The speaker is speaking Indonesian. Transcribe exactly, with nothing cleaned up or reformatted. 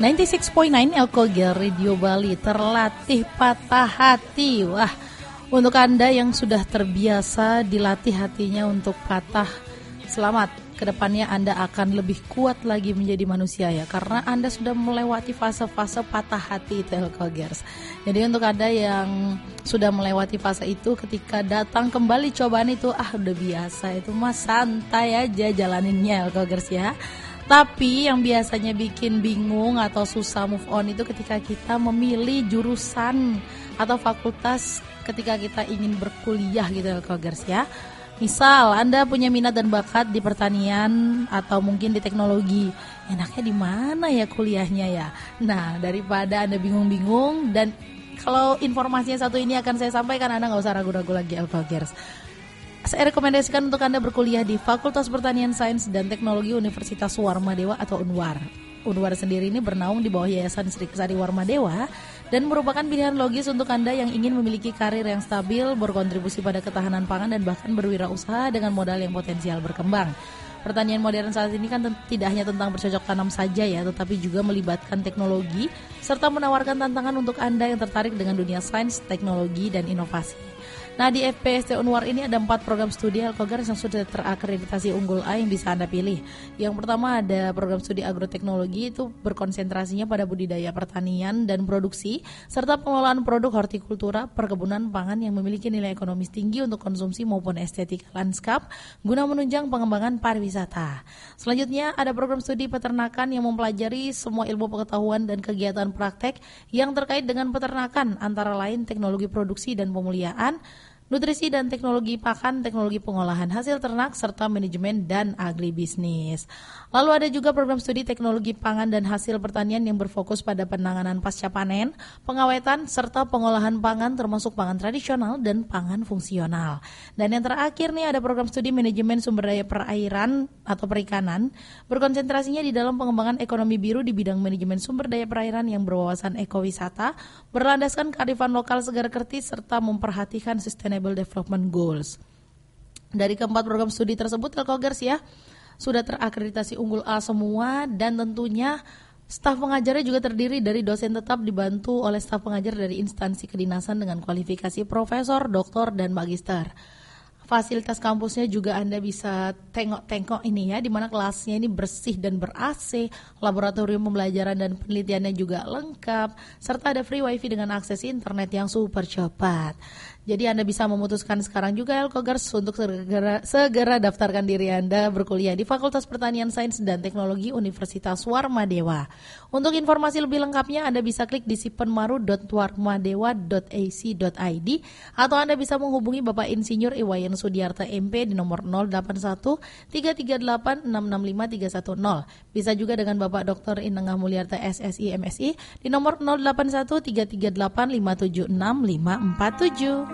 sembilan puluh enam koma sembilan Elkoger Radio Bali, terlatih patah hati. Wah, untuk Anda yang sudah terbiasa dilatih hatinya untuk patah, selamat. Kedepannya Anda akan lebih kuat lagi menjadi manusia ya, karena Anda sudah melewati fase-fase patah hati itu Elkogers. Jadi untuk Anda yang sudah melewati fase itu, ketika datang kembali cobaan itu, ah udah biasa, itu mas santai aja jalaninnya Elkogers ya. Tapi yang biasanya bikin bingung atau susah move on itu ketika kita memilih jurusan atau fakultas ketika kita ingin berkuliah gitu Elkogers ya. Misal Anda punya minat dan bakat di pertanian atau mungkin di teknologi, enaknya di mana ya kuliahnya ya? Nah, daripada Anda bingung-bingung, dan kalau informasinya satu ini akan saya sampaikan, Anda nggak usah ragu-ragu lagi Elkogers. Saya rekomendasikan untuk Anda berkuliah di Fakultas Pertanian Sains dan Teknologi Universitas Warmadewa atau Unwar. Unwar sendiri ini bernaung di bawah Yayasan Sri Kesari Warmadewa dan merupakan pilihan logis untuk Anda yang ingin memiliki karir yang stabil, berkontribusi pada ketahanan pangan, dan bahkan berwirausaha dengan modal yang potensial berkembang. Pertanian modern saat ini kan tidak hanya tentang bercocok tanam saja ya, tetapi juga melibatkan teknologi serta menawarkan tantangan untuk Anda yang tertarik dengan dunia sains, teknologi, dan inovasi. Nah, di F P S T Unwar ini ada empat program studi Elkogers yang sudah terakreditasi unggul A yang bisa Anda pilih. Yang pertama ada program studi agroteknologi, itu berkonsentrasinya pada budidaya pertanian dan produksi serta pengelolaan produk hortikultura, perkebunan pangan yang memiliki nilai ekonomis tinggi untuk konsumsi maupun estetika lanskap guna menunjang pengembangan pariwisata. Selanjutnya ada program studi peternakan yang mempelajari semua ilmu pengetahuan dan kegiatan praktek yang terkait dengan peternakan, antara lain teknologi produksi dan pemuliaan, nutrisi dan teknologi pakan, teknologi pengolahan hasil ternak, serta manajemen dan agribisnis. Lalu ada juga program studi teknologi pangan dan hasil pertanian yang berfokus pada penanganan pasca panen, pengawetan, serta pengolahan pangan termasuk pangan tradisional dan pangan fungsional. Dan yang terakhir nih ada program studi manajemen sumber daya perairan atau perikanan, berkonsentrasinya di dalam pengembangan ekonomi biru di bidang manajemen sumber daya perairan yang berwawasan ekowisata, berlandaskan kearifan lokal segar kertis, serta memperhatikan sustainable Development Goals. Dari keempat program studi tersebut Elkogers ya sudah terakreditasi unggul A semua, dan tentunya staf pengajarnya juga terdiri dari dosen tetap dibantu oleh staf pengajar dari instansi kedinasan dengan kualifikasi profesor, doktor, dan magister. Fasilitas kampusnya juga Anda bisa tengok-tengok ini ya, di mana kelasnya ini bersih dan ber-A C, laboratorium pembelajaran dan penelitiannya juga lengkap, serta ada free wifi dengan akses internet yang super cepat. Jadi Anda bisa memutuskan sekarang juga Elkogers untuk segera, segera daftarkan diri Anda berkuliah di Fakultas Pertanian Sains dan Teknologi Universitas Warmadewa. Untuk informasi lebih lengkapnya Anda bisa klik di sipenmaru dot warmadewa dot a c dot i d atau Anda bisa menghubungi Bapak Insinyur Iwayan Sudiarta M P di nomor nol delapan satu tiga tiga delapan enam enam lima tiga satu nol. Bisa juga dengan Bapak Doktor Inengah Mulyarta S S I M Si di nomor nol delapan satu tiga tiga delapan lima tujuh enam lima empat tujuh.